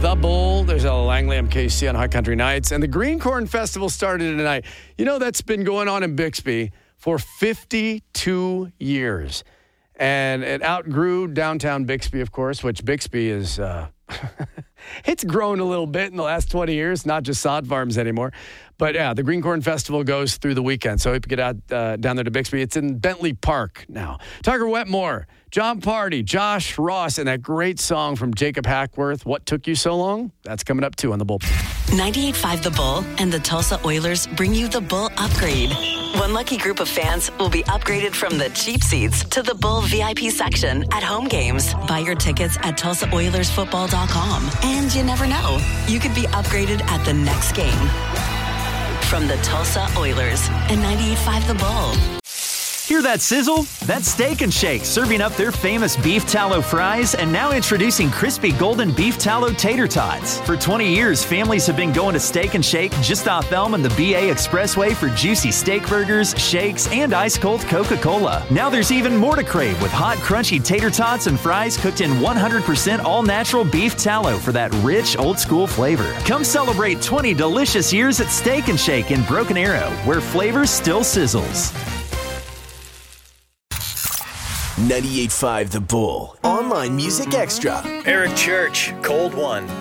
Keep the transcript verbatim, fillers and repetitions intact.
The Bull. There's Ella Langley. I'm K C on High Country Nights. And the Green Corn Festival started tonight. You know, that's been going on in Bixby for fifty-two years. And it outgrew downtown Bixby, of course, which Bixby is, uh, it's grown a little bit in the last twenty years, not just sod farms anymore. But yeah, the Green Corn Festival goes through the weekend. So if you get out uh, down there to Bixby, it's in Bentley Park now. Tiger Wetmore, John Party, Josh Ross, and that great song from Jacob Hackworth, What Took You So Long? That's coming up too on The Bull. ninety-eight point five The Bull and the Tulsa Oilers bring you the Bull Upgrade. One lucky group of fans will be upgraded from the cheap seats to the Bull V I P section at home games. Buy your tickets at Tulsa Oilers Football dot com. And you never know, you could be upgraded at the next game. From the Tulsa Oilers and ninety-eight point five The Bull. Hear that sizzle? That's Steak and Shake serving up their famous beef tallow fries and now introducing crispy golden beef tallow tater tots. For twenty years, families have been going to Steak and Shake just off Elm and the B A Expressway for juicy steak burgers, shakes, and ice-cold Coca-Cola. Now there's even more to crave with hot, crunchy tater tots and fries cooked in one hundred percent all-natural beef tallow for that rich, old-school flavor. Come celebrate twenty delicious years at Steak and Shake in Broken Arrow, where flavor still sizzles. ninety-eight point five The Bull. Online Music Extra. Eric Church, Cold One.